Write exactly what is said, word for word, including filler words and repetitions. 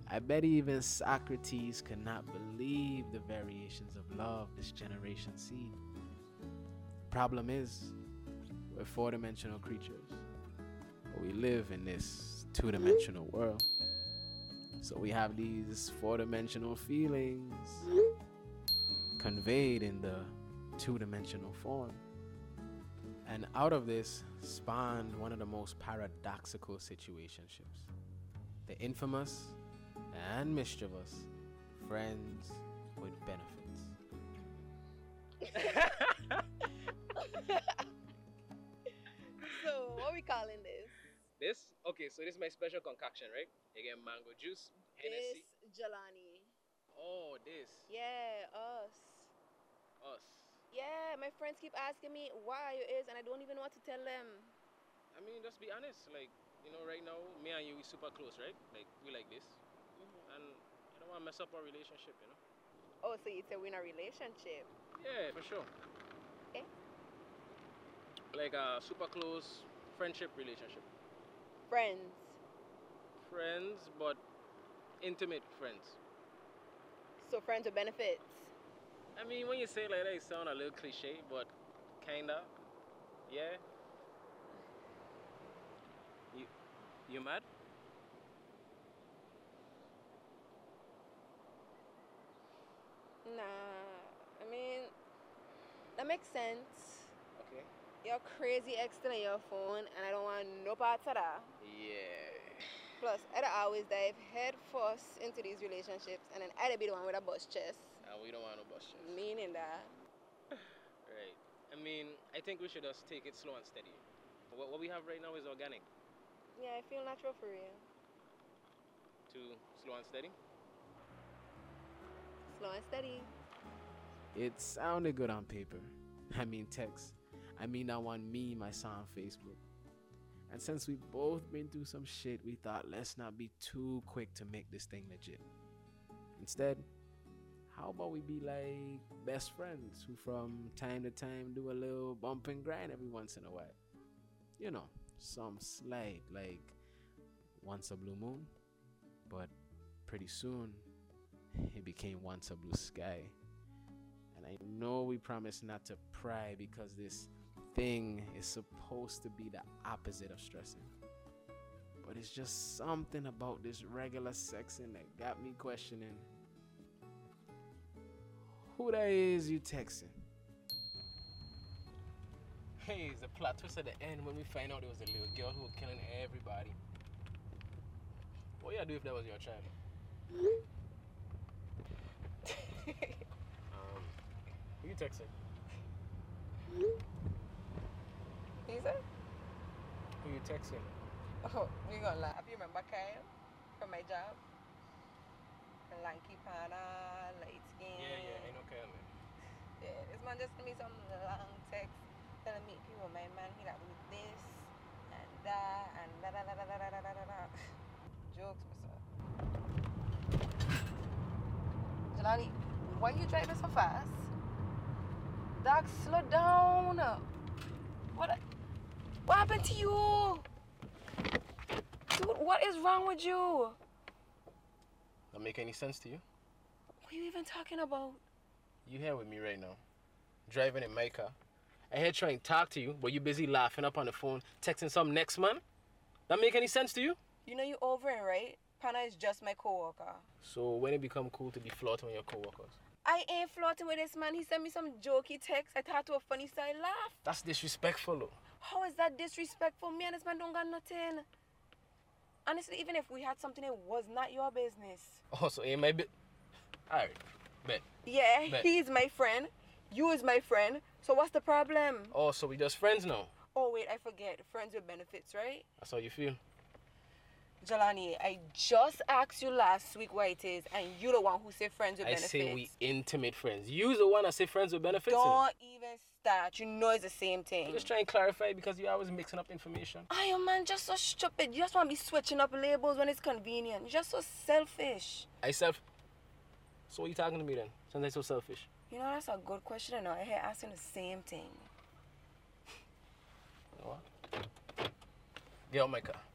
I bet even Socrates could not believe the variations of love this generation seen. Problem is, we're four-dimensional creatures. But we live in this two-dimensional world. So we have these four-dimensional feelings conveyed in the two-dimensional form. And out of this spawned one of the most paradoxical situationships. The infamous and mischievous friends with benefits. So, what are we calling this? This? Okay, so this is my special concoction, right? You get mango juice, Hennessy. This Jelani. Oh, this. Yeah, us. Us. Yeah, my friends keep asking me why you is, and I don't even know what to tell them. I mean, just be honest. Like, you know, right now, me and you, we super close, right? Like, we like this. Mm-hmm. And I don't want to mess up our relationship, you know? Oh, so you say we're in a relationship? Yeah, for sure. Okay. Like a super close friendship relationship. Friends. Friends, but intimate friends. So friends with benefits. I mean, when you say it like that, it sounds a little cliche, but kinda. Yeah. You, you mad? Nah, I mean, that makes sense. Okay. You're crazy extending your phone, and I don't want no parts of that. Yeah. Plus, I'd always dive head first into these relationships, and then I'd be the one with a bust chest. And we don't want no bust chest. Meaning that. Right. I mean, I think we should just take it slow and steady. What, what we have right now is organic. Yeah, I feel natural for real. To slow and steady? Slow and steady. It sounded good on paper. I mean text. I mean that one meme I saw on Facebook. And since we both been through some shit, we thought let's not be too quick to make this thing legit. Instead, how about we be like best friends who from time to time do a little bump and grind every once in a while. You know, some slight, like once a blue moon. But pretty soon, it became once a blue sky. And I know we promised not to pry because this thing is supposed to be the opposite of stressing. But it's just something about this regular sexing that got me questioning who that is you texting. Hey, it's the plot twist at the end when we find out it was a little girl who was killing everybody. What you do if that was your child? um, who you texting? He said? Who you texting? Oh, you gonna laugh. You remember Kyle from my job? Lanky pana, light skin. Yeah, yeah, I know Kyle, man. Yeah, this man just sent me some long text telling me, people, my man, he like with this and that and da da da da da da da da da. Jokes, mister. Jelani, why you driving so fast? Dog, slow down. What? What happened to you? Dude, what is wrong with you? That make any sense to you? What are you even talking about? You here with me right now, driving in my car. I here trying to talk to you, but you busy laughing up on the phone, texting some next man. That make any sense to you? You know you over it, right? Pana is just my coworker. So when it become cool to be flirting with your coworkers? I ain't flirting with this man. He sent me some jokey text. I thought it was funny, so I laughed. That's disrespectful, though. How is that disrespectful? Me and this man don't got nothing. Honestly, even if we had something, it was not your business. Oh, so ain't my bit. Alright, bet. Yeah, bet. He's my friend. You is my friend. So what's the problem? Oh, so we just friends now? Oh, wait, I forget. Friends with benefits, right? That's how you feel? Jelani, I just asked you last week what it is, and you the one who said friends with I benefits. say we intimate friends. You the one that say friends with benefits? Don't even start. You know it's the same thing. I'm just trying to clarify because you're always mixing up information. Oh, man, just so stupid. You just want to be switching up labels when it's convenient. You're just so selfish. I self... So what are you talking to me then? Since I'm so selfish? You know, that's a good question. I know. I hear asking the same thing. You know what? Get out my car.